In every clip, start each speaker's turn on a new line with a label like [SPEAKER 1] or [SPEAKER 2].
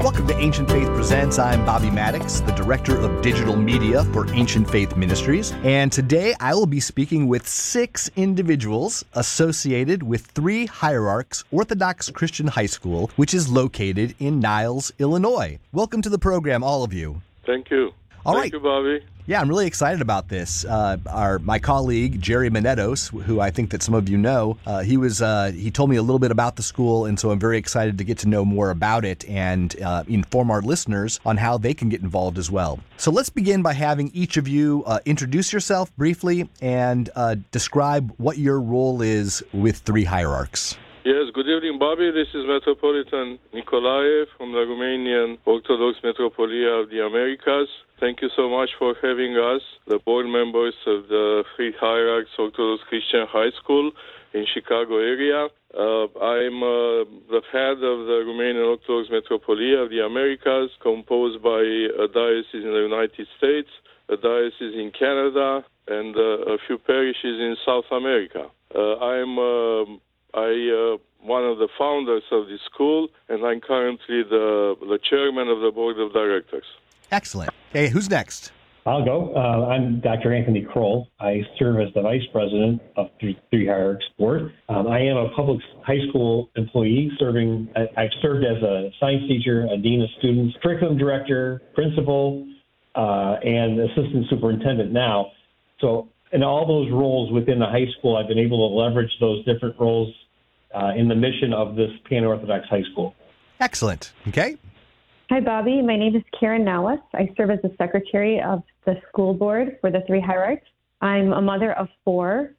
[SPEAKER 1] Welcome to Ancient Faith Presents. I'm Bobby Maddox, the Director of Digital Media for Ancient Faith Ministries. And today I will be speaking with 6 individuals associated with Three Hierarchs Orthodox Christian High School, which is located in Niles, Illinois. Welcome to the program, all of you.
[SPEAKER 2] Thank you. Thank you, Bobby.
[SPEAKER 1] Yeah, I'm really excited about this. My colleague, Jerry Manetos, who I think that some of you know, he told me a little bit about the school, and so I'm very excited to get to know more about it and inform our listeners on how they can get involved as well. So let's begin by having each of you introduce yourself briefly and describe what your role is with Three Hierarchs.
[SPEAKER 2] Yes, good evening, Bobby. This is Metropolitan Nicolae from the Romanian Orthodox Metropolia of the Americas. Thank you so much for having us, the board members of the Three Hierarchs Orthodox Christian High School in Chicago area. I'm the head of the Romanian Orthodox Metropolia of the Americas, composed by a diocese in the United States, a diocese in Canada, and a few parishes in South America. I'm one of the founders of the school, and I'm currently the chairman of the board of directors.
[SPEAKER 1] Excellent. Hey, who's next?
[SPEAKER 3] I'll go. I'm Dr. Anthony Kroll. I serve as the vice president of Three Hierarchs Board. I am a public high school employee I've served as a science teacher, a dean of students, curriculum director, principal, and assistant superintendent now. So in all those roles within the high school, I've been able to leverage those different roles in the mission of this Pan-Orthodox high school.
[SPEAKER 1] Excellent. Okay.
[SPEAKER 4] Hi, Bobby. My name is Karen Nawas. I serve as the secretary of the school board for the Three Hierarchs. I'm a mother of 4,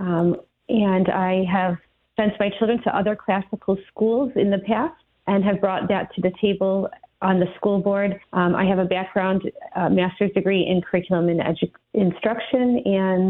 [SPEAKER 4] and I have sent my children to other classical schools in the past and have brought that to the table on the school board. I have a background, master's degree in curriculum and instruction,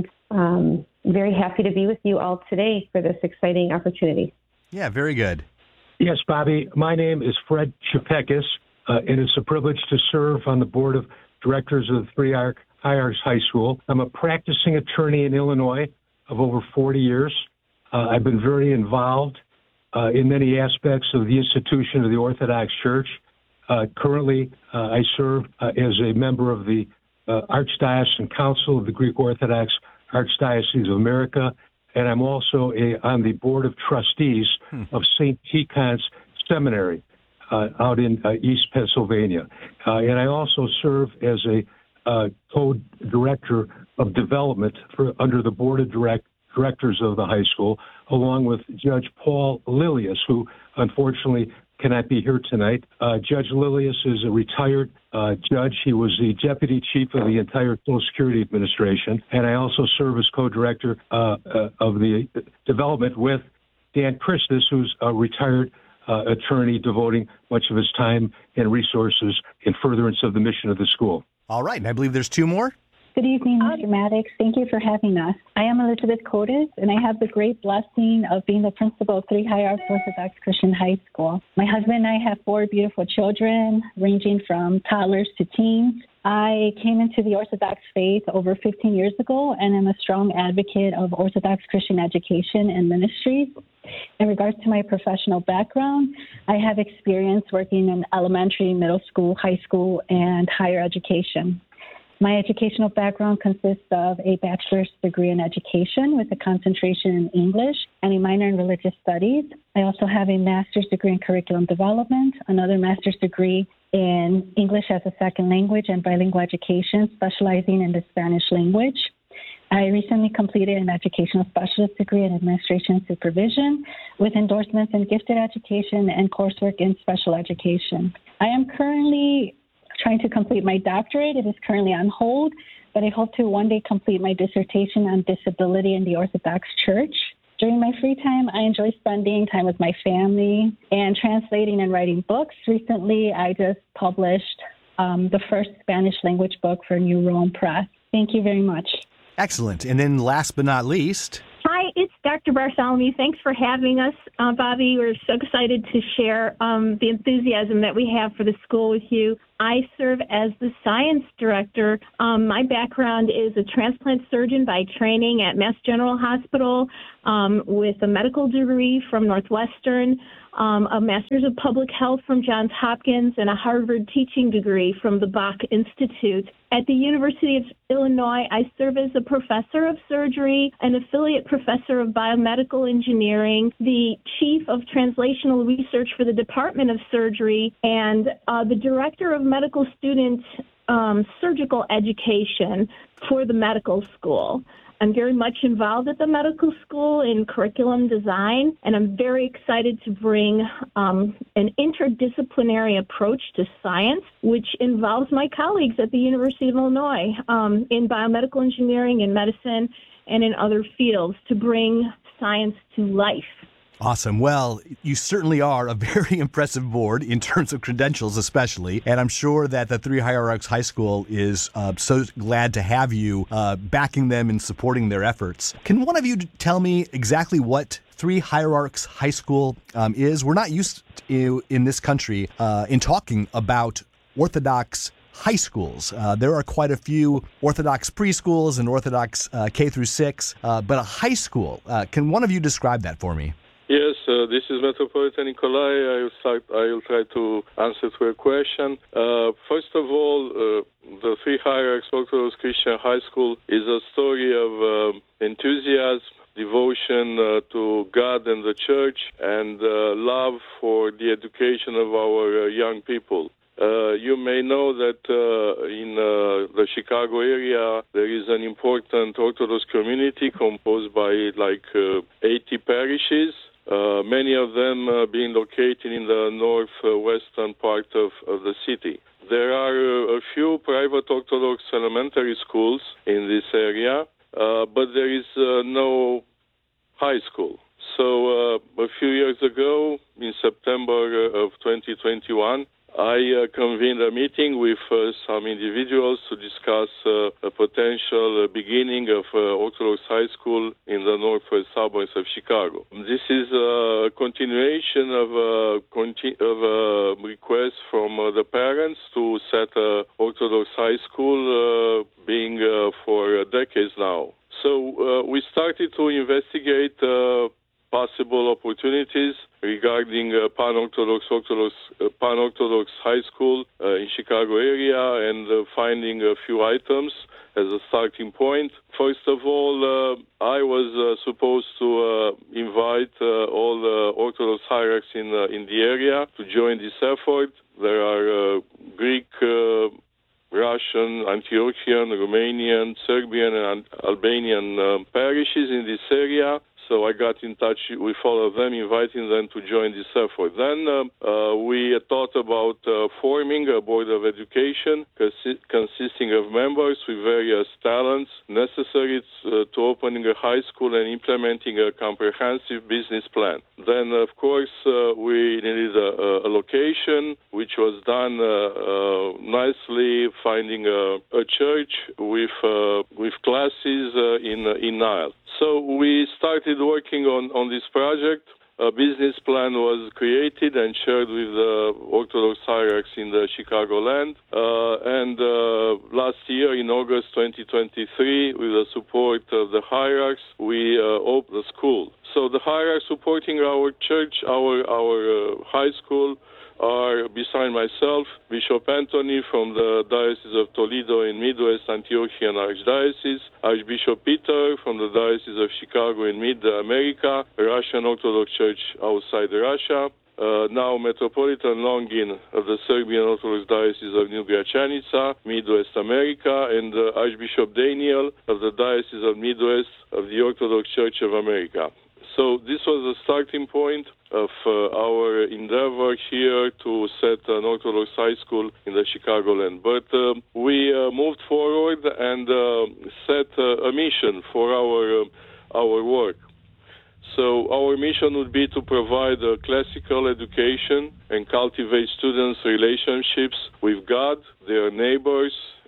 [SPEAKER 4] and very happy to be with you all today for this exciting opportunity.
[SPEAKER 1] Yeah, very good.
[SPEAKER 5] Yes, Bobby. My name is Fred Chapekis, and it's a privilege to serve on the board of directors of the Three Hierarchs High School. I'm a practicing attorney in Illinois of over 40 years. I've been very involved in many aspects of the institution of the Orthodox Church. Currently, I serve as a member of the Archdiocesan Council of the Greek Orthodox Archdiocese of America, and I'm also on the board of trustees of St. Tikhon's Seminary out in East Pennsylvania. And I also serve as a co-director of development under the board of directors of the high school, along with Judge Paul Lilius, who unfortunately cannot be here tonight. Judge Lilius is a retired judge. He was the deputy chief of the entire Social Security Administration. And I also serve as co-director of the development with Dan Christus, who's a retired attorney devoting much of his time and resources in furtherance of the mission of the school.
[SPEAKER 1] All right. And I believe there's 2 more.
[SPEAKER 6] Good evening, Mr. Maddox. Thank you for having us. I am Elizabeth Cotis, and I have the great blessing of being the principal of Three Hierarchs Orthodox Christian High School. My husband and I have 4 beautiful children, ranging from toddlers to teens. I came into the Orthodox faith over 15 years ago, and I'm a strong advocate of Orthodox Christian education and ministries. In regards to my professional background, I have experience working in elementary, middle school, high school, and higher education. My educational background consists of a bachelor's degree in education with a concentration in English and a minor in religious studies. I also have a master's degree in curriculum development, another master's degree in English as a second language and bilingual education, specializing in the Spanish language. I recently completed an educational specialist degree in administration and supervision with endorsements in gifted education and coursework in special education. I am currently trying to complete my doctorate. It is currently on hold, but I hope to one day complete my dissertation on disability in the Orthodox Church. During my free time, I enjoy spending time with my family and translating and writing books. Recently, I just published the first Spanish language book for New Rome Press. Thank you very much.
[SPEAKER 1] Excellent. And then last but not least...
[SPEAKER 7] Hi, it's Dr. Bartholomew. Thanks for having us, Bobby. We're so excited to share the enthusiasm that we have for the school with you. I serve as the science director. My background is a transplant surgeon by training at Mass General Hospital with a medical degree from Northwestern, a master's of public health from Johns Hopkins, and a Harvard teaching degree from the Bach Institute. At the University of Illinois, I serve as a professor of surgery, an affiliate professor of biomedical engineering, the chief of translational research for the Department of Surgery, and the director of medical student surgical education for the medical school. I'm very much involved at the medical school in curriculum design, and I'm very excited to bring an interdisciplinary approach to science, which involves my colleagues at the University of Illinois in biomedical engineering, in medicine, and in other fields to bring science to life.
[SPEAKER 1] Awesome. Well, you certainly are a very impressive board in terms of credentials, especially. And I'm sure that the Three Hierarchs High School is so glad to have you backing them and supporting their efforts. Can one of you tell me exactly what Three Hierarchs High School is? We're not used to, in this country, in talking about Orthodox high schools. There are quite a few Orthodox preschools and Orthodox K through 6, but a high school. Can one of you describe that for me?
[SPEAKER 2] Yes, this is Metropolitan Nikolai. I will try to answer to your question. First of all, the Three Hierarchs Orthodox Christian High School is a story of enthusiasm, devotion to God and the Church, and love for the education of our young people. You may know that in the Chicago area there is an important Orthodox community composed by 80 parishes. Many of them being located in the northwestern part of the city. There are a few private Orthodox elementary schools in this area, but there is no high school. So a few years ago, in September of 2021, I convened a meeting with some individuals to discuss a potential beginning of Orthodox high school in the northwest suburbs of Chicago. This is a continuation of a request from the parents to set an Orthodox high school being for decades now. So we started to investigate possible opportunities regarding Pan-Orthodox high school in Chicago area and finding a few items as a starting point. First of all, I was supposed to invite all the Orthodox hierarchs in the area to join this effort. There are Greek, Russian, Antiochian, Romanian, Serbian, and Albanian parishes in this area. So I got in touch with all of them, inviting them to join this effort. Then we thought about forming a board of education consisting of members with various talents necessary to opening a high school and implementing a comprehensive business plan. Then, of course, we needed a location, which was done nicely, finding a church with classes in Nile. So we started working on this project. A business plan was created and shared with the Orthodox hierarchs in the Chicagoland. And last year, in August 2023, with the support of the hierarchs, we opened the school. So the hierarchs supporting our church, our high school, are, beside myself, Bishop Anthony from the Diocese of Toledo in Midwest Antiochian Archdiocese, Archbishop Peter from the Diocese of Chicago in Mid-America, Russian Orthodox Church outside Russia, now Metropolitan Longin of the Serbian Orthodox Diocese of New Gračanica, Midwest America, and Archbishop Daniel of the Diocese of Midwest of the Orthodox Church of America. So this was the starting point of our endeavor here to set an Orthodox high school in the Chicagoland. But we moved forward and set a mission for our work. So our mission would be to provide a classical education and cultivate students' relationships with God, their neighbors,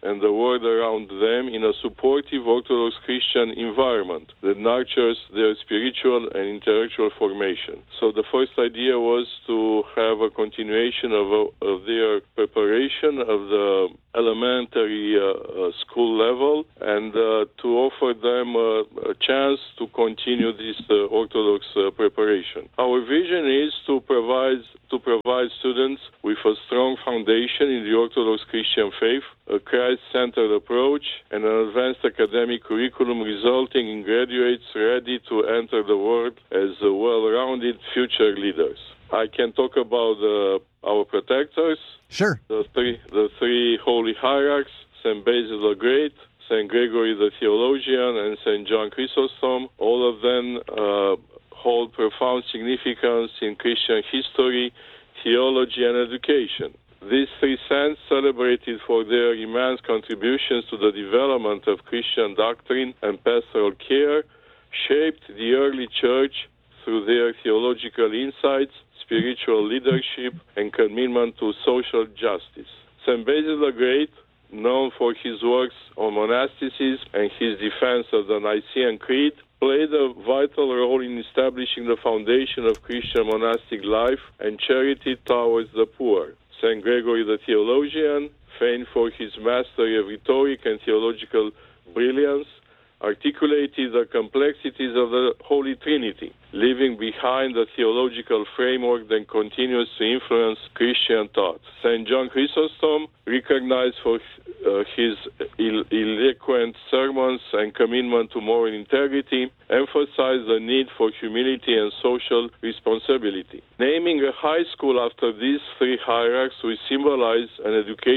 [SPEAKER 2] and the world around them in a supportive Orthodox Christian environment that nurtures their spiritual and intellectual formation. So the first idea was to have a continuation of their preparation of the elementary school level and to offer them a chance to continue this Orthodox preparation. Our vision is to provide students with a strong foundation in the Orthodox Christian faith, a Christ-centered approach, and an advanced academic curriculum resulting in graduates ready to enter the world as well-rounded future leaders. I can talk about our protectors.
[SPEAKER 1] Sure.
[SPEAKER 2] The three holy hierarchs, St. Basil the Great, St. Gregory the Theologian, and St. John Chrysostom. All of them hold profound significance in Christian history, theology, and education. These three saints, celebrated for their immense contributions to the development of Christian doctrine and pastoral care, shaped the early church through their theological insights, spiritual leadership, and commitment to social justice. St. Basil the Great, known for his works on monasticism and his defense of the Nicene Creed, played a vital role in establishing the foundation of Christian monastic life and charity towards the poor. St. Gregory the Theologian, famed for his mastery of rhetoric and theological brilliance, articulated the complexities of the Holy Trinity, leaving behind a theological framework that continues to influence Christian thought. St. John Chrysostom, recognized for his eloquent sermons and commitment to moral integrity, emphasized the need for humility and social responsibility. Naming a high school after these three hierarchs will symbolize an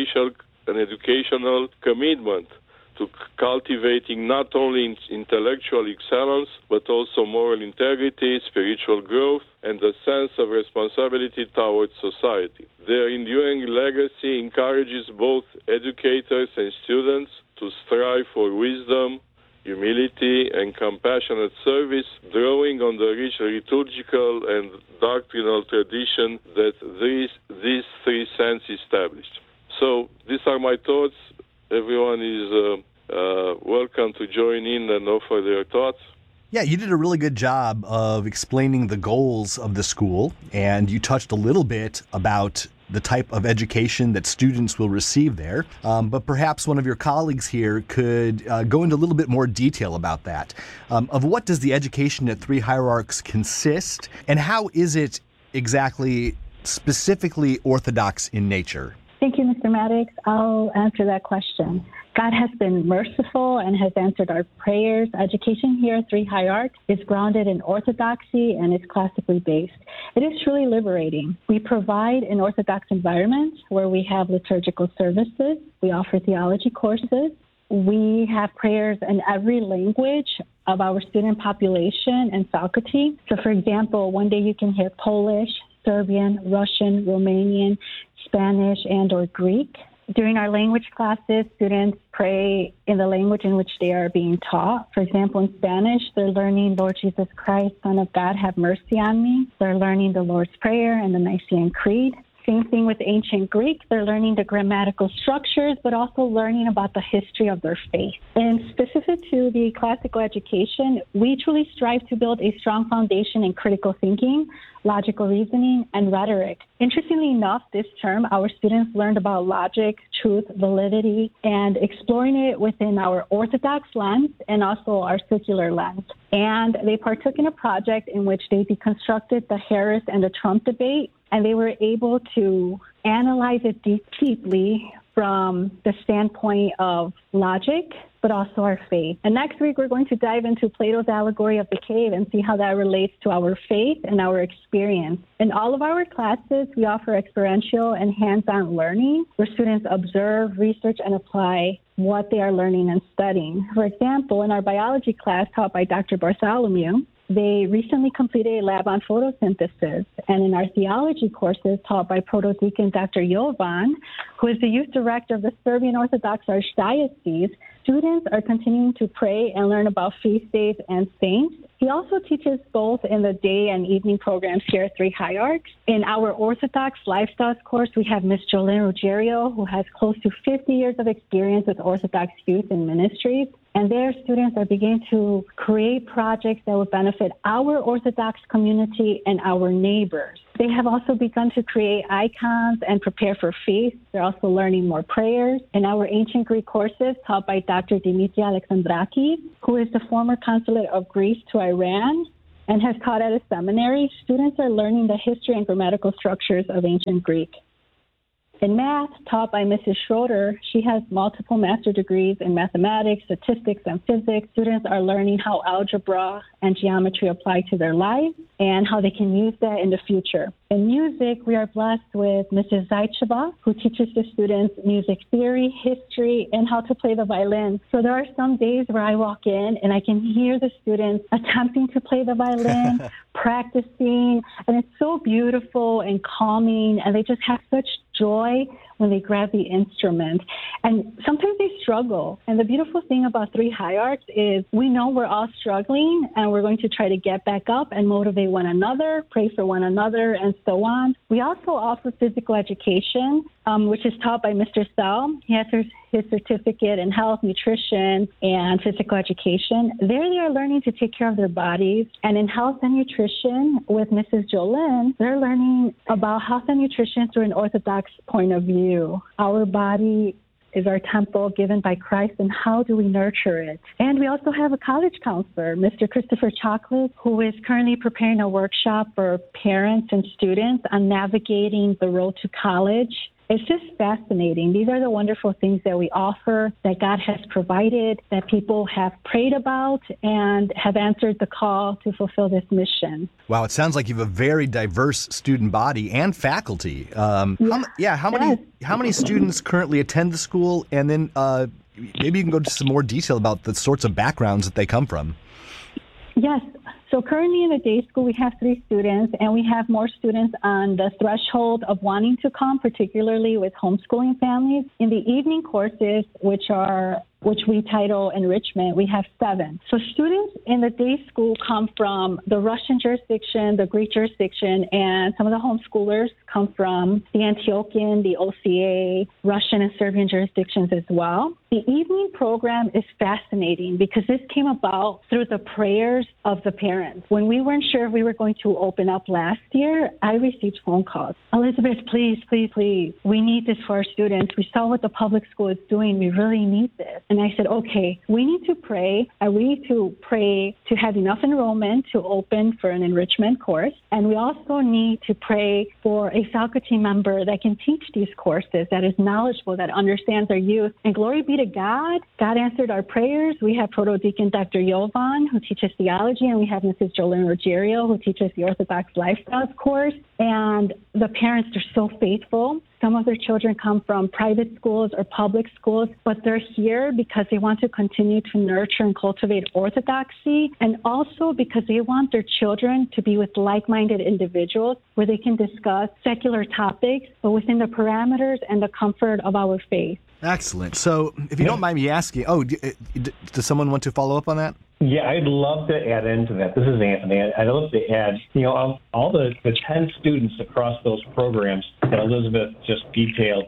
[SPEAKER 2] educational commitment to cultivating not only intellectual excellence, but also moral integrity, spiritual growth, and a sense of responsibility towards society. Their enduring legacy encourages both educators and students to strive for wisdom, humility, and compassionate service, drawing on the rich liturgical and doctrinal tradition that these three saints established. So these are my thoughts. Everyone is welcome to join in and offer their thoughts.
[SPEAKER 1] Yeah, you did a really good job of explaining the goals of the school, and you touched a little bit about the type of education that students will receive there. But perhaps one of your colleagues here could go into a little bit more detail about that. Of what does the education at Three Hierarchs consist, and how is it exactly specifically Orthodox in nature?
[SPEAKER 6] Thank you, Mr. Maddox. I'll answer that question. God has been merciful and has answered our prayers. Education here at Three Hierarchs is grounded in orthodoxy and is classically based. It is truly liberating. We provide an Orthodox environment where we have liturgical services. We offer theology courses. We have prayers in every language of our student population and faculty. So, for example, one day you can hear Polish, Serbian, Russian, Romanian, Spanish, and or Greek. During our language classes, students pray in the language in which they are being taught. For example, in Spanish, they're learning, Lord Jesus Christ, Son of God, have mercy on me. They're learning the Lord's Prayer and the Nicene Creed. Same thing with ancient Greek. They're learning the grammatical structures, but also learning about the history of their faith. And specific to the classical education, we truly strive to build a strong foundation in critical thinking, logical reasoning, and rhetoric. Interestingly enough, this term, our students learned about logic, truth, validity, and exploring it within our Orthodox lens and also our secular lens. And they partook in a project in which they deconstructed the Harris and the Trump debate, and they were able to analyze it deeply from the standpoint of logic, but also our faith. And next week, we're going to dive into Plato's allegory of the cave and see how that relates to our faith and our experience. In all of our classes, we offer experiential and hands-on learning where students observe, research, and apply what they are learning and studying. For example, in our biology class taught by Dr. Bartholomew, they recently completed a lab on photosynthesis. And in our theology courses taught by Protodeacon Dr. Jovan, who is the youth director of the Serbian Orthodox Archdiocese, Students are continuing to pray and learn about feast days and saints. He also teaches both in the day and evening programs here at Three Hierarchs. In our Orthodox Lifestyles course, we have Ms. Jolene Ruggiero, who has close to 50 years of experience with Orthodox youth and ministries. And their students are beginning to create projects that will benefit our Orthodox community and our neighbors. They have also begun to create icons and prepare for feasts. They're also learning more prayers. In our ancient Greek courses taught by Dr. Dimitri Alexandrakis, who is the former consulate of Greece to Iran and has taught at a seminary, students are learning the history and grammatical structures of ancient Greek. In math, taught by Mrs. Schroeder, she has multiple master degrees in mathematics, statistics, and physics. Students are learning how algebra and geometry apply to their lives and how they can use that in the future. In music, we are blessed with Mrs. Zaitcheva, who teaches the students music theory, history, and how to play the violin. So there are some days where I walk in and I can hear the students attempting to play the violin, practicing, and it's so beautiful and calming, and they just have such joy when they grab the instrument. And sometimes they struggle. And the beautiful thing about Three Hierarchs is we know we're all struggling, and we're going to try to get back up and motivate one another, pray for one another, and so on. We also offer physical education, which is taught by Mr. Sell. He has his certificate in health, nutrition, and physical education. There they are learning to take care of their bodies. And in health and nutrition with Mrs. Jolene, they're learning about health and nutrition through an Orthodox point of view. Our body is our temple given by Christ, and how do we nurture it? And we also have a college counselor, Mr. Christopher Chocolate, who is currently preparing a workshop for parents and students on navigating the road to college. It's just fascinating. These are the wonderful things that we offer, that God has provided, that people have prayed about and have answered the call to fulfill this mission.
[SPEAKER 1] Wow, it sounds like you have a very diverse student body and faculty. How many students currently attend the school? And then maybe you can go into some more detail about the sorts of backgrounds that they come from.
[SPEAKER 6] Yes. So currently in the day school, we have 3 students, and we have more students on the threshold of wanting to come, particularly with homeschooling families. In the evening courses, which we title enrichment, we have 7. So students in the day school come from the Russian jurisdiction, the Greek jurisdiction, and some of the homeschoolers come from the Antiochian, the OCA, Russian and Serbian jurisdictions as well. The evening program is fascinating because this came about through the prayers of the parents. When we weren't sure if we were going to open up last year, I received phone calls. Elizabeth, please, please, please, we need this for our students. We saw what the public school is doing. We really need this. And I said, okay, we need to pray, and we need to pray to have enough enrollment to open for an enrichment course. And we also need to pray for a faculty member that can teach these courses, that is knowledgeable, that understands our youth. And glory be to God, God answered our prayers. We have Proto-Deacon Dr. Jovan, who teaches theology, and we have Mrs. Jolene Ruggiero, who teaches the Orthodox Lifestyles course. And the parents are so faithful. Some of their children come from private schools or public schools, but they're here because they want to continue to nurture and cultivate orthodoxy, and also because they want their children to be with like-minded individuals where they can discuss secular topics, but within the parameters and the comfort of our faith.
[SPEAKER 1] Excellent. So if you don't mind me asking, does someone want to follow up on that?
[SPEAKER 3] Yeah, I'd love to add into that. This is Anthony. I'd love to add, of all the 10 students across those programs that Elizabeth just detailed,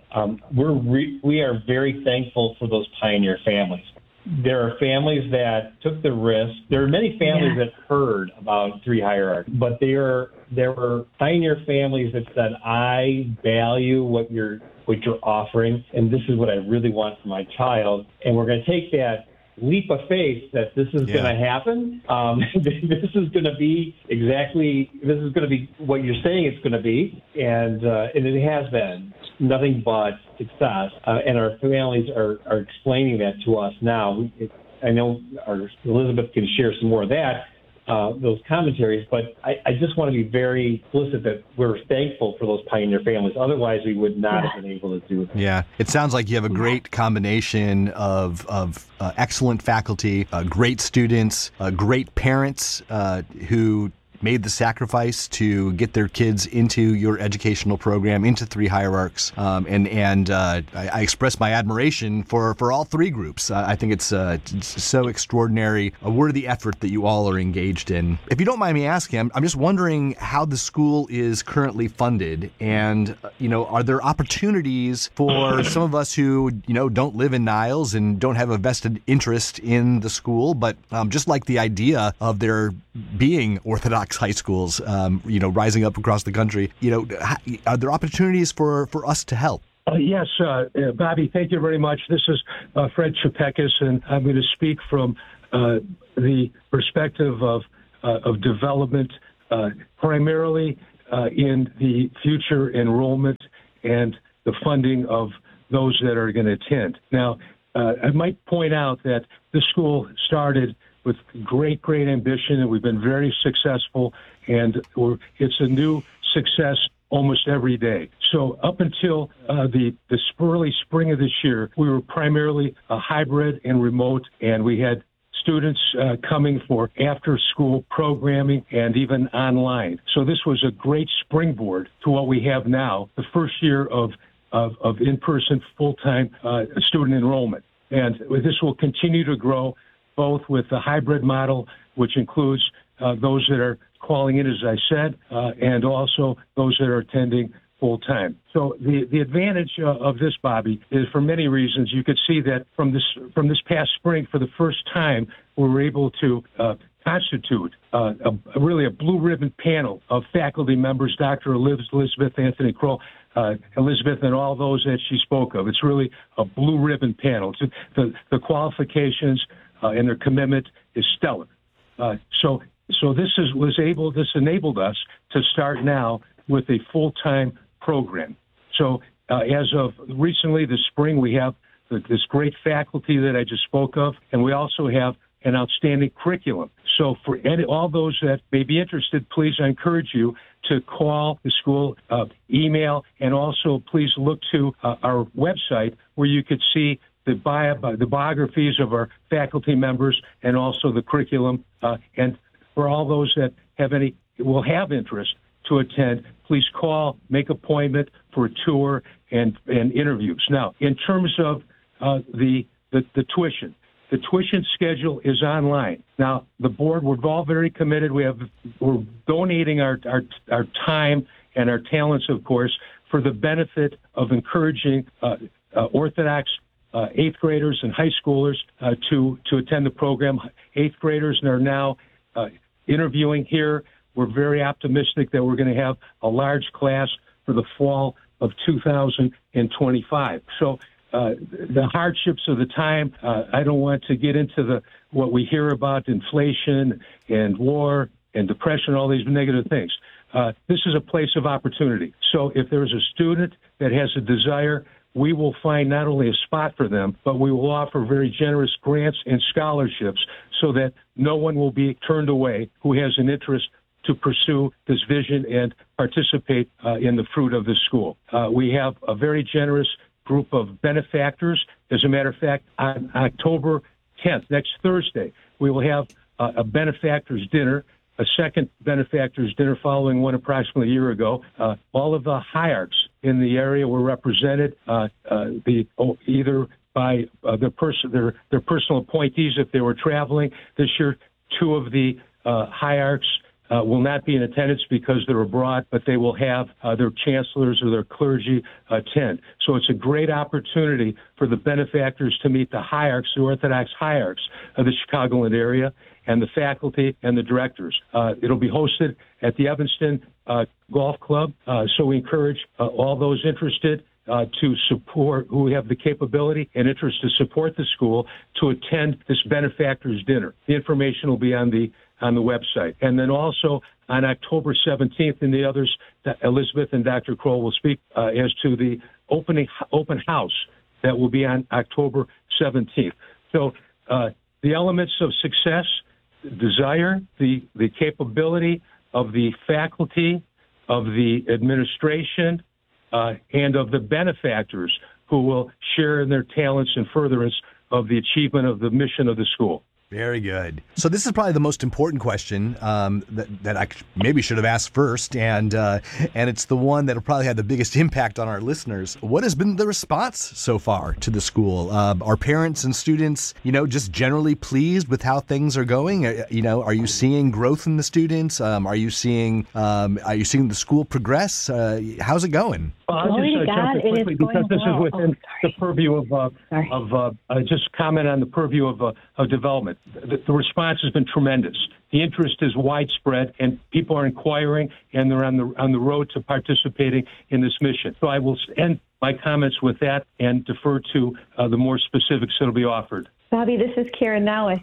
[SPEAKER 3] we are very thankful for those pioneer families. There are families that took the risk. There are many families that heard about Three Hierarchs, but there were pioneer families that said, I value what you're offering, and this is what I really want for my child. And we're going to take that leap of faith that this is going to happen. This is going to be what you're saying it's going to be. And it has been nothing but success. And our families are explaining that to us now. I know Elizabeth can share some more of that, those commentaries, but I just want to be very explicit that we're thankful for those pioneer families. Otherwise, we would not have been able to do it.
[SPEAKER 1] Yeah, it sounds like you have a great combination of excellent faculty, great students, great parents who made the sacrifice to get their kids into your educational program, into Three Hierarchs, and I express my admiration for all three groups. I think it's so extraordinary, a worthy effort that you all are engaged in. If you don't mind me asking, I'm just wondering how the school is currently funded, and are there opportunities for some of us who don't live in Niles and don't have a vested interest in the school, but just like the idea of there being Orthodox high schools, rising up across the country, are there opportunities for us to help?
[SPEAKER 5] Yes, Bobby, thank you very much. This is Fred Chapekis, and I'm going to speak from the perspective of development, primarily in the future enrollment and the funding of those that are going to attend. Now, I might point out that the school started with great ambition, and we've been very successful, and it's a new success almost every day. So up until the early spring of this year, we were primarily a hybrid and remote, and we had students coming for after-school programming and even online. So this was a great springboard to what we have now, the first year of in-person full-time student enrollment. And this will continue to grow, both with the hybrid model, which includes those that are calling in, as I said, and also those that are attending full-time. So the advantage of this, Bobby, is for many reasons. You could see that from this past spring, for the first time, we were able to constitute really a blue ribbon panel of faculty members, Dr. Elizabeth Anthony Kroll, Elizabeth, and all those that she spoke of. It's really a blue ribbon panel. The qualifications and their commitment is stellar. So this enabled us to start now with a full-time program. So as of recently this spring, we have this great faculty that I just spoke of, and we also have an outstanding curriculum. So for all those that may be interested, please, I encourage you to call the school, email, and also please look to our website where you could see the biographies of our faculty members and also the curriculum. And for all those that will have interest to attend, please call, make appointment for a tour and interviews. Now, in terms of the tuition, the tuition schedule is online. Now, the board, we're all very committed. We're donating our time and our talents, of course, for the benefit of encouraging Orthodox eighth graders and high schoolers to attend the program. Eighth graders are now interviewing here. We're very optimistic that we're going to have a large class for the fall of 2025. So the hardships of the time, I don't want to get into what we hear about inflation and war and depression, all these negative things. This is a place of opportunity. So if there's a student that has a desire, we will find not only a spot for them, but we will offer very generous grants and scholarships so that no one will be turned away who has an interest to pursue this vision and participate in the fruit of this school. We have a very generous group of benefactors. As a matter of fact, on October 10th, next Thursday, we will have a benefactors dinner, a second benefactors dinner following one approximately a year ago. All of the hierarchs in the area were represented, either by their personal appointees if they were traveling. This year, two of the hierarchs will not be in attendance because they're abroad, but they will have their chancellors or their clergy attend. So it's a great opportunity for the benefactors to meet the hierarchs, the Orthodox hierarchs of the Chicagoland area, and the faculty and the directors. It'll be hosted at the Evanston Golf Club, so we encourage all those interested to support, who have the capability and interest to support the school, to attend this benefactors dinner. The information will be on the website. And then also on October 17th, and the others, Elizabeth and Dr. Kroll will speak as to the open house that will be on October 17th. So the elements of success, desire, the capability of the faculty, of the administration, and of the benefactors who will share in their talents in furtherance of the achievement of the mission of the school.
[SPEAKER 1] Very good. So this is probably the most important question that I maybe should have asked first, and it's the one that'll probably have the biggest impact on our listeners. What has been the response so far to the school? Are parents and students, just generally pleased with how things are going? Are you seeing growth in the students? Are you seeing the school progress? How's it going?
[SPEAKER 5] Well, I'll just jump in quickly because this is within the purview of just comment on the purview of development. The response has been tremendous. The interest is widespread, and people are inquiring, and they're on the road to participating in this mission. So I will end my comments with that and defer to the more specifics that will be offered.
[SPEAKER 4] Bobby, this is Karen Nowis.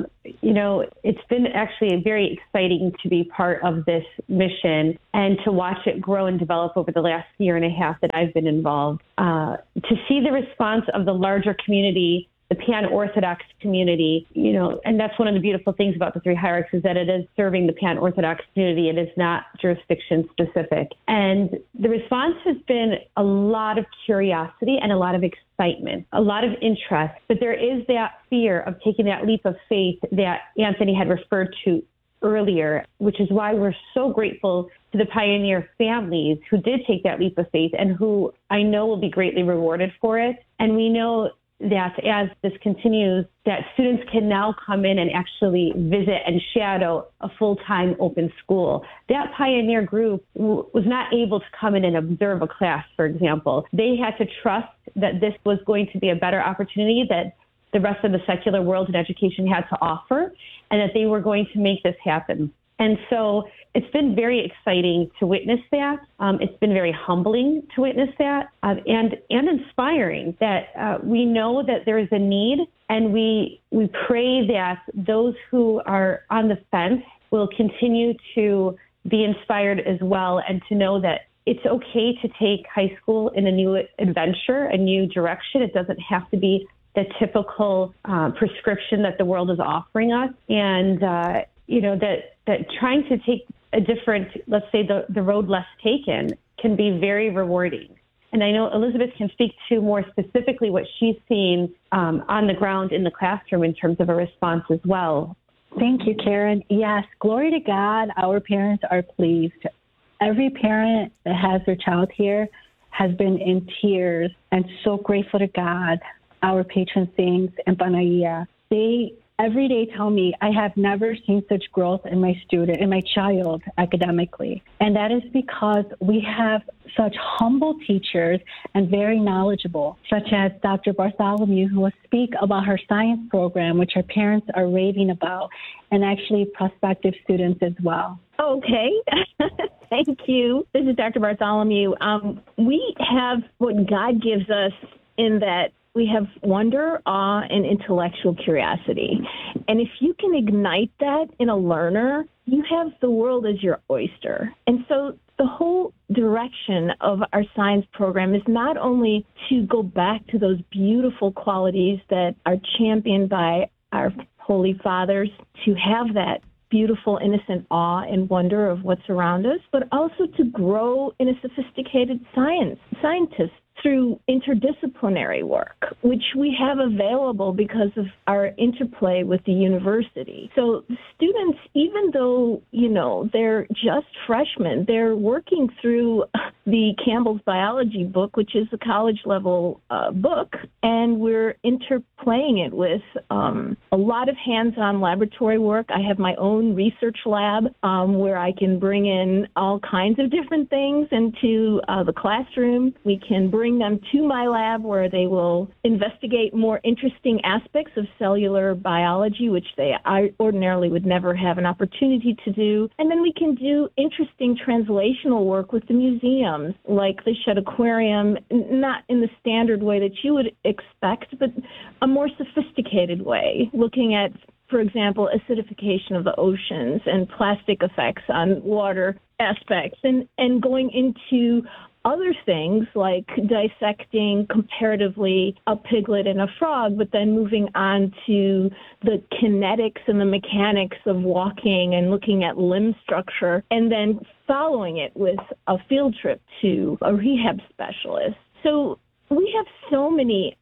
[SPEAKER 4] It's been actually very exciting to be part of this mission and to watch it grow and develop over the last year and a half that I've been involved. To see the response of the larger community, the Pan-Orthodox community, and that's one of the beautiful things about the Three Hierarchs is that it is serving the Pan-Orthodox community. It is not jurisdiction specific. And the response has been a lot of curiosity and a lot of excitement, a lot of interest. But there is that fear of taking that leap of faith that Anthony had referred to earlier, which is why we're so grateful to the pioneer families who did take that leap of faith and who I know will be greatly rewarded for it. And we know that as this continues, that students can now come in and actually visit and shadow a full-time open school. That pioneer group was not able to come in and observe a class, for example. They had to trust that this was going to be a better opportunity that the rest of the secular world and education had to offer, and that they were going to make this happen. And so it's been very exciting to witness that. It's been very humbling to witness that, and inspiring that we know that there is a need, and we pray that those who are on the fence will continue to be inspired as well, and to know that it's okay to take high school in a new adventure, a new direction. It doesn't have to be the typical prescription that the world is offering us, and that trying to take a different, let's say the road less taken, can be very rewarding. And I know Elizabeth can speak to more specifically what she's seen on the ground in the classroom in terms of a response as well.
[SPEAKER 6] Thank you, Karen. Yes, glory to God, our parents are pleased. Every parent that has their child here has been in tears and so grateful to God, our patron saints and Panagía. They every day tell me, I have never seen such growth in my child academically. And that is because we have such humble teachers and very knowledgeable, such as Dr. Bartholomew, who will speak about her science program, which her parents are raving about, and actually prospective students as well.
[SPEAKER 7] Okay. Thank you. This is Dr. Bartholomew. We have what God gives us in that we have wonder, awe, and intellectual curiosity. And if you can ignite that in a learner, you have the world as your oyster. And so the whole direction of our science program is not only to go back to those beautiful qualities that are championed by our Holy Fathers, to have that beautiful, innocent awe and wonder of what's around us, but also to grow in a sophisticated scientist through interdisciplinary work, which we have available because of our interplay with the university. So students, even though, they're just freshmen, they're working through the Campbell's Biology book, which is a college-level book, and we're interplaying it with a lot of hands-on laboratory work. I have my own research lab where I can bring in all kinds of different things into the classroom. We can bring them to my lab where they will investigate more interesting aspects of cellular biology, which they ordinarily would never have an opportunity to do. And then we can do interesting translational work with the museums, like the Shedd Aquarium, not in the standard way that you would expect, but a more sophisticated way, looking at, for example, acidification of the oceans and plastic effects on water aspects, and going into other things like dissecting comparatively a piglet and a frog, but then moving on to the kinetics and the mechanics of walking and looking at limb structure, and then following it with a field trip to a rehab specialist. So we have so many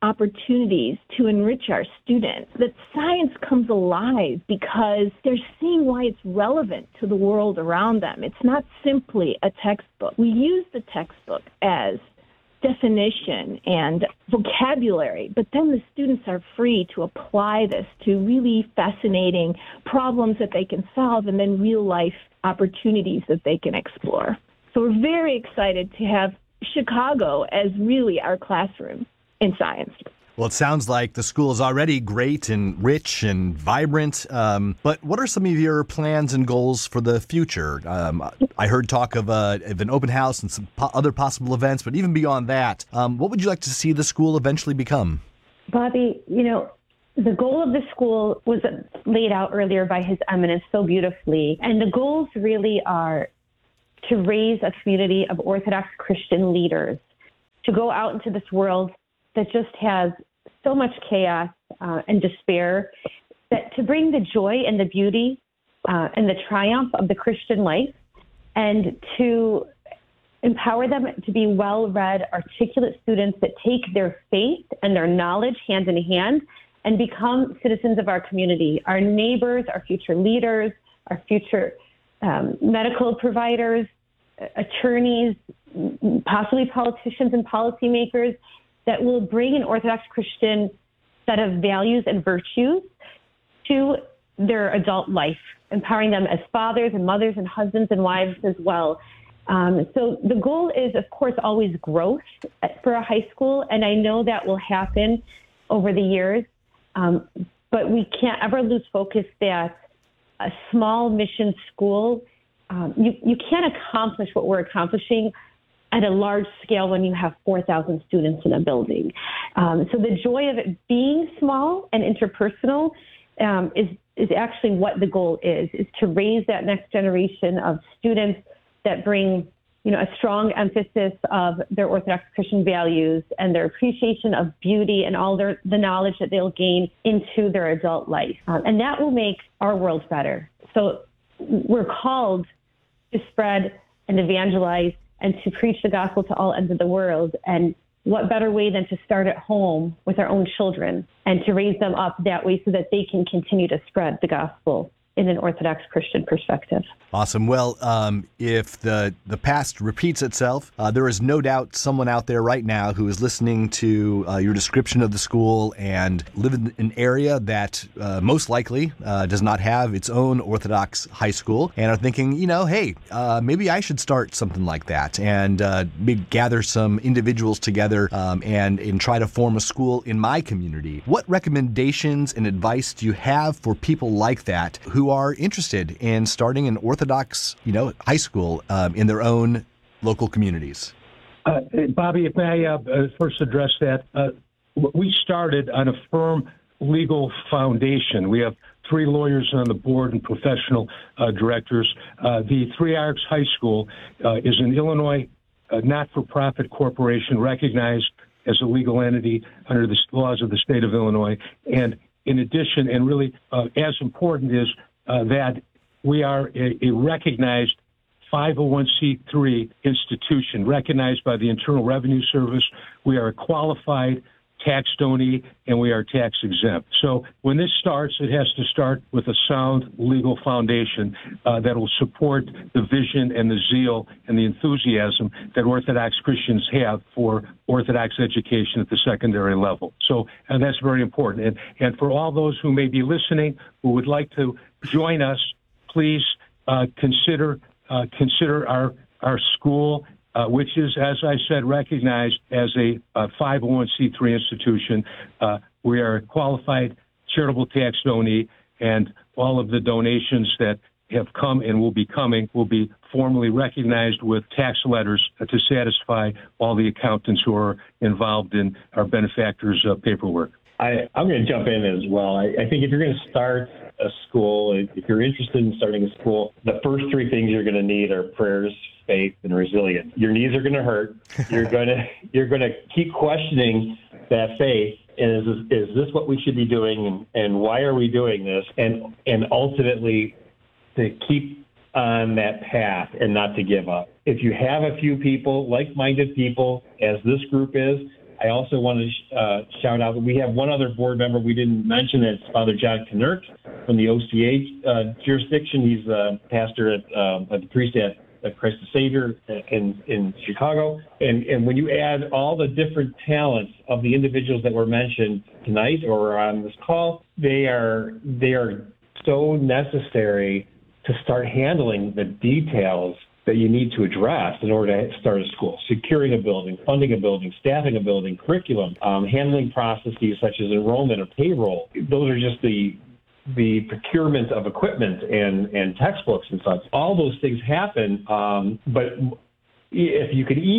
[SPEAKER 7] opportunities to enrich our students, that science comes alive because they're seeing why it's relevant to the world around them. It's not simply a textbook. We use the textbook as definition and vocabulary, but then the students are free to apply this to really fascinating problems that they can solve and then real life opportunities that they can explore. So we're very excited to have Chicago as really our classroom in science.
[SPEAKER 1] Well, it sounds like the school is already great and rich and vibrant. But what are some of your plans and goals for the future? I heard talk of an open house and some other possible events, but even beyond that, what would you like to see the school eventually become?
[SPEAKER 4] Bobby, the goal of the school was laid out earlier by His Eminence so beautifully. And the goals really are to raise a community of Orthodox Christian leaders, to go out into this world that just has so much chaos and despair, that to bring the joy and the beauty and the triumph of the Christian life, and to empower them to be well-read, articulate students that take their faith and their knowledge hand in hand and become citizens of our community, our neighbors, our future leaders, our future medical providers, attorneys, possibly politicians and policymakers, that will bring an Orthodox Christian set of values and virtues to their adult life, empowering them as fathers and mothers and husbands and wives as well. So the goal is, of course, always growth for a high school, and I know that will happen over the years, but we can't ever lose focus that a small mission school, you can't accomplish what we're accomplishing at a large scale when you have 4,000 students in a building. So the joy of it being small and interpersonal is actually what the goal is to raise that next generation of students that bring, a strong emphasis of their Orthodox Christian values and their appreciation of beauty and all the knowledge that they'll gain into their adult life. And that will make our world better. So we're called to spread and evangelize and to preach the gospel to all ends of the world. And what better way than to start at home with our own children and to raise them up that way so that they can continue to spread the gospel in an Orthodox Christian perspective.
[SPEAKER 1] Awesome. Well, if the past repeats itself, there is no doubt someone out there right now who is listening to your description of the school and live in an area that most likely does not have its own Orthodox high school and are thinking, hey, maybe I should start something like that and maybe gather some individuals together and try to form a school in my community. What recommendations and advice do you have for people like that who are interested in starting an Orthodox, high school in their own local communities?
[SPEAKER 5] Bobby, if I first address that, we started on a firm legal foundation. We have 3 lawyers on the board and professional directors. The Three Arcs High School is an Illinois not-for-profit corporation recognized as a legal entity under the laws of the state of Illinois. And in addition, and really as important, is that we are a recognized 501c3 institution recognized by the Internal Revenue Service. We are a qualified tax donee, and we are tax exempt. So when this starts, it has to start with a sound legal foundation that will support the vision and the zeal and the enthusiasm that Orthodox Christians have for Orthodox education at the secondary level. So and that's very important. And for all those who may be listening who would like to join us, please consider our school, which is, as I said, recognized as a 501c3 institution. We are a qualified charitable tax donee, and all of the donations that have come and will be coming will be formally recognized with tax letters to satisfy all the accountants who are involved in our benefactors' paperwork.
[SPEAKER 3] I'm going to jump in as well. I think if you're going to start a school, if you're interested in starting a school, the first 3 things you're going to need are prayers, faith, and resilience. Your knees are going to hurt. You're going to keep questioning that faith. And is this what we should be doing? And why are we doing this? And ultimately, to keep on that path and not to give up. If you have a few people, like-minded people, as this group is, I also want to shout out that we have one other board member we didn't mention. It's Father John Knert from the OCA jurisdiction. He's a pastor at the priest at Christ the Savior in Chicago. And when you add all the different talents of the individuals that were mentioned tonight or on this call, they are so necessary to start handling the details that you need to address in order to start a school. Securing a building, funding a building, staffing a building, curriculum, handling processes such as enrollment or payroll. Those are just the procurement of equipment and textbooks and such. All those things happen, but if you could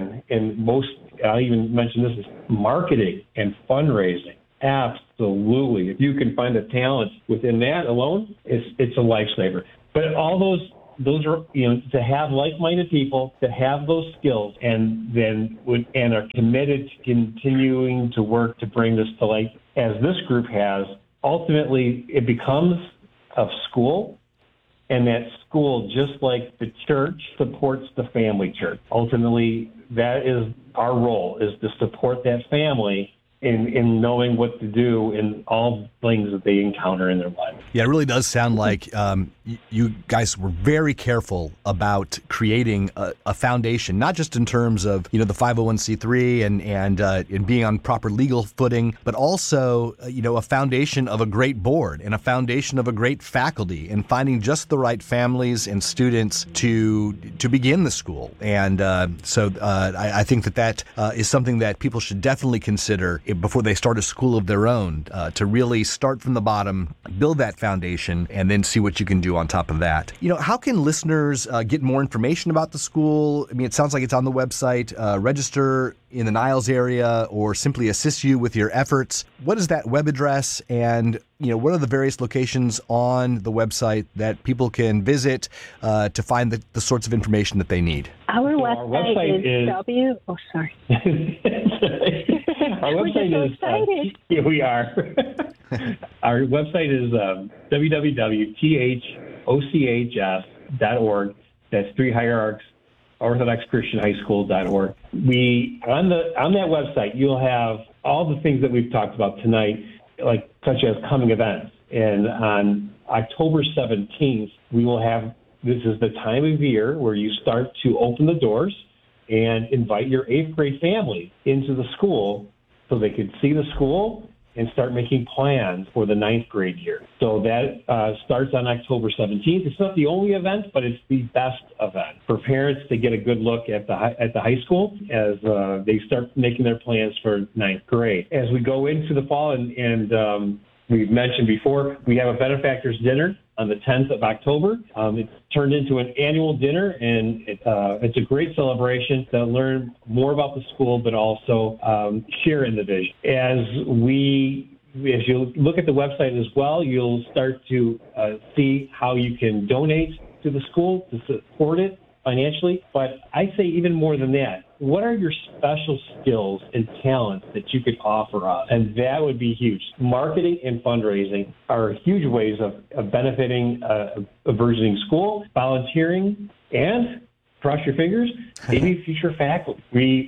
[SPEAKER 3] I'll even mention this, is marketing and fundraising. Absolutely. If you can find the talent within that alone, it's a lifesaver. But all those are, to have like-minded people, to have those skills, and are committed to continuing to work to bring this to light, as this group has. Ultimately, it becomes a school, and that school, just like the church, supports the family church. Ultimately, that is our role, is to support that family in knowing what to do in all things that they encounter in their life.
[SPEAKER 1] Yeah, it really does sound like you guys were very careful about creating a foundation, not just in terms of the 501c3 and being on proper legal footing, but also a foundation of a great board and a foundation of a great faculty, and finding just the right families and students to begin the school. And so I think that is something that people should definitely consider before they start a school of their own, to really start from the bottom, build that foundation, and then see what you can do on top of that. How can listeners get more information about the school? I mean, it sounds like it's on the website. Register in the Niles area, or simply assist you with your efforts. What is that web address, and what are the various locations on the website that people can visit to find the sorts of information that they need?
[SPEAKER 6] Our website is sorry.
[SPEAKER 3] Our website is here we are. Our website is www.thochs.org. That's Three Hierarchs Orthodox Christian High School.org. On that website, you'll have all the things that we've talked about tonight, such as coming events. And on October 17th, we will have, this is the time of year where you start to open the doors and invite your 8th grade family into the school so they could see the school and start making plans for the 9th grade year. So that starts on October 17th. It's not the only event, but it's the best event for parents to get a good look at the high school as they start making their plans for 9th grade. As we go into the fall, and we've mentioned before, we have a benefactors dinner on the 10th of October. It's turned into an annual dinner, and it's a great celebration to learn more about the school, but also share in the vision. As you look at the website as well, you'll start to see how you can donate to the school to support it financially. But I say even more than that, what are your special skills and talents that you could offer us? And that would be huge. Marketing and fundraising are huge ways of benefiting a burgeoning school, volunteering, and cross your fingers, maybe future faculty.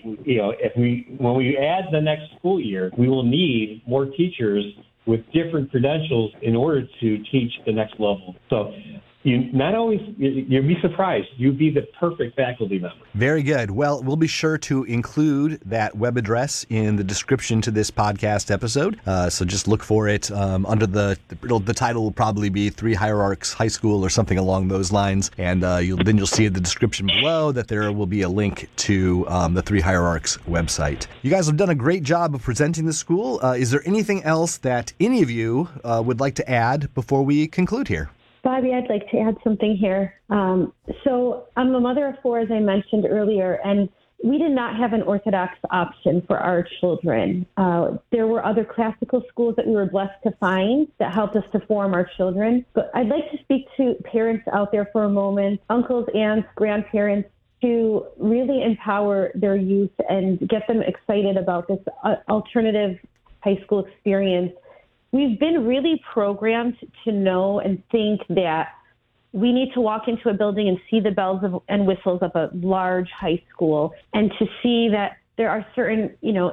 [SPEAKER 3] When we add the next school year, we will need more teachers with different credentials in order to teach the next level. So you'd be surprised. You'd be the perfect faculty member.
[SPEAKER 1] Very good. Well, we'll be sure to include that web address in the description to this podcast episode. So just look for it under the title will probably be Three Hierarchs High School or something along those lines. And you'll see in the description below that there will be a link to the Three Hierarchs website. You guys have done a great job of presenting the school. Is there anything else that any of you would like to add before we conclude here?
[SPEAKER 4] Bobby, I'd like to add something here. So I'm a mother of 4, as I mentioned earlier, and we did not have an Orthodox option for our children. There were other classical schools that we were blessed to find that helped us to form our children. But I'd like to speak to parents out there for a moment, uncles, aunts, grandparents, to really empower their youth and get them excited about this alternative high school experience. We've been really programmed to know and think that we need to walk into a building and see the bells and whistles of a large high school, and to see that there are certain,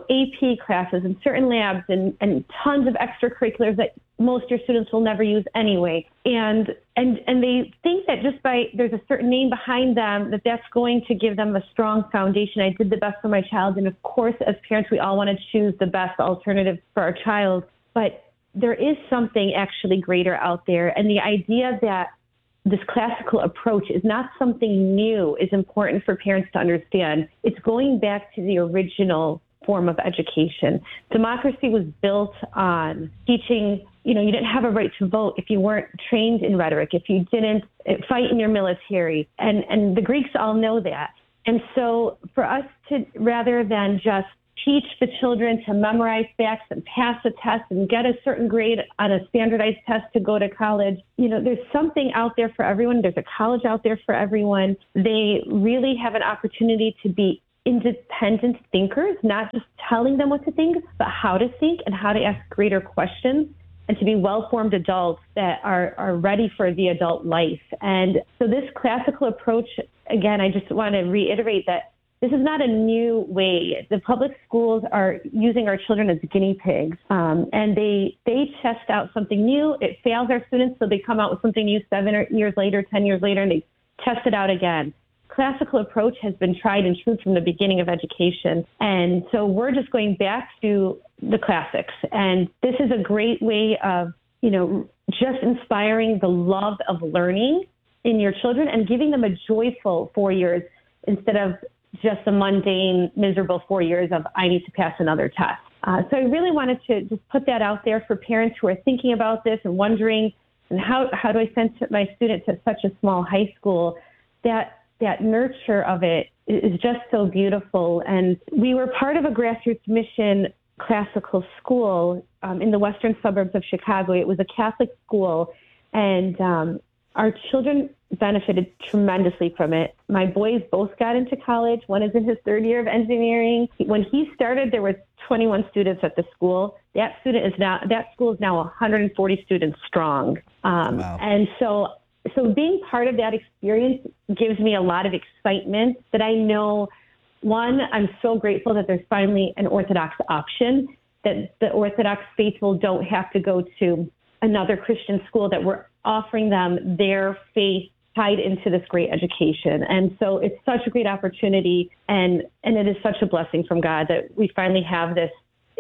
[SPEAKER 4] AP classes and certain labs and tons of extracurriculars that most of your students will never use anyway. And they think that just by there's a certain name behind them, that's going to give them a strong foundation. I did the best for my child. And of course, as parents, we all want to choose the best alternative for our child. But there is something actually greater out there. And the idea that this classical approach is not something new is important for parents to understand. It's going back to the original form of education. Democracy was built on teaching, you didn't have a right to vote if you weren't trained in rhetoric, if you didn't fight in your military. And the Greeks all know that. And so for us to, rather than just teach the children to memorize facts and pass a test and get a certain grade on a standardized test to go to college, there's something out there for everyone. There's a college out there for everyone. They really have an opportunity to be independent thinkers, not just telling them what to think, but how to think and how to ask greater questions, and to be well-formed adults that are ready for the adult life. And so this classical approach, again, I just want to reiterate that this is not a new way. The public schools are using our children as guinea pigs, and they test out something new. It fails our students, so they come out with something new 7 years later, 10 years later, and they test it out again. Classical approach has been tried and true from the beginning of education, and so we're just going back to the classics. And this is a great way of, just inspiring the love of learning in your children and giving them a joyful 4 years instead of just a mundane, miserable 4 years of I need to pass another test. So I really wanted to just put that out there for parents who are thinking about this and wondering, and how do I send my student to such a small high school? That nurture of it is just so beautiful. And we were part of a grassroots mission classical school in the western suburbs of Chicago. It was a Catholic school, and our children benefited tremendously from it. My boys both got into college. One is in his third year of engineering. When he started, there were 21 students at the school. That school is now 140 students strong.
[SPEAKER 1] Wow.
[SPEAKER 4] And so being part of that experience gives me a lot of excitement that I know, one, I'm so grateful that there's finally an Orthodox option, that the Orthodox faithful don't have to go to another Christian school, that we're offering them their faith tied into this great education. And so it's such a great opportunity, and it is such a blessing from God that we finally have this.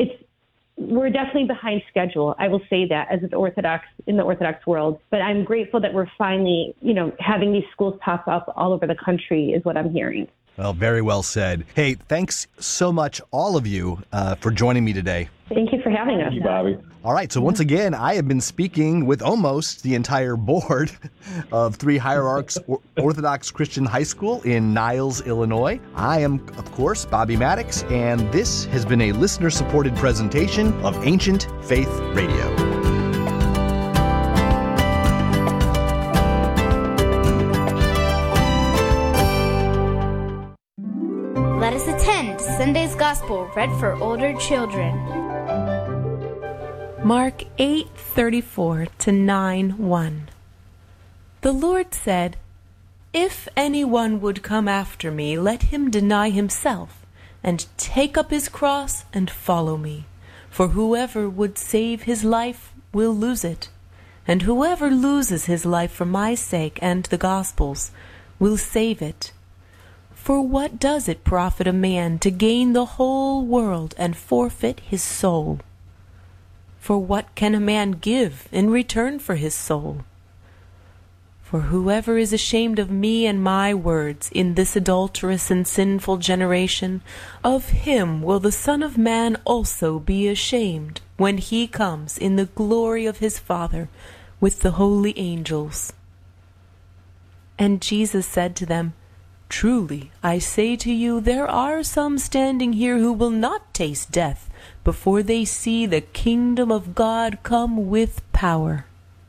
[SPEAKER 4] We're definitely behind schedule, I will say that, as in the Orthodox world. But I'm grateful that we're finally, having these schools pop up all over the country is what I'm hearing.
[SPEAKER 1] Well, very well said. Hey, thanks so much, all of you, for joining me today.
[SPEAKER 4] Thank you for having us.
[SPEAKER 3] Thank you, Bobby.
[SPEAKER 1] All right, so once again, I have been speaking with almost the entire board of Three Hierarchs Orthodox Christian High School in Niles, Illinois. I am, of course, Bobby Maddox, and this has been a listener-supported presentation of Ancient Faith Radio.
[SPEAKER 8] Let us attend Sunday's Gospel read for older children.
[SPEAKER 9] Mark 8:34 to 9:1. The Lord said, "If anyone would come after me, let him deny himself and take up his cross and follow me. For whoever would save his life will lose it, and whoever loses his life for my sake and the gospel's will save it. For what does it profit a man to gain the whole world and forfeit his soul? For what can a man give in return for his soul? For whoever is ashamed of me and my words in this adulterous and sinful generation, of him will the Son of Man also be ashamed when he comes in the glory of his Father with the holy angels." And Jesus said to them, "Truly, I say to you, there are some standing here who will not taste death before they see the kingdom of God come with power."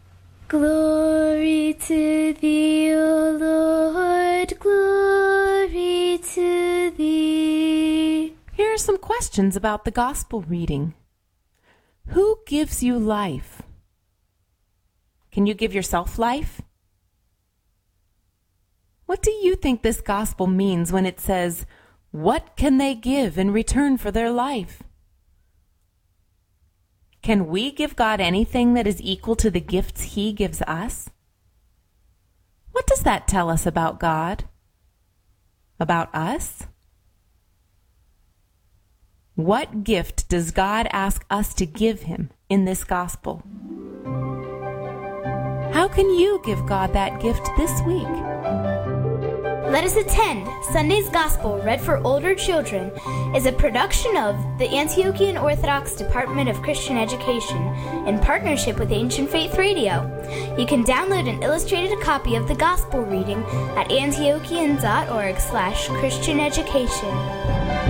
[SPEAKER 8] Glory to thee, O Lord, glory to thee.
[SPEAKER 9] Here are some questions about the gospel reading. Who gives you life? Can you give yourself life? What do you think this gospel means when it says, What can they give in return for their life? Can we give God anything that is equal to the gifts He gives us? What does that tell us about God? About us? What gift does God ask us to give Him in this gospel? How can you give God that gift this week?
[SPEAKER 8] Let Us Attend Sunday's Gospel Read for Older Children is a production of the Antiochian Orthodox Department of Christian Education in partnership with Ancient Faith Radio. You can download an illustrated copy of the Gospel reading at antiochian.org/Christian Education.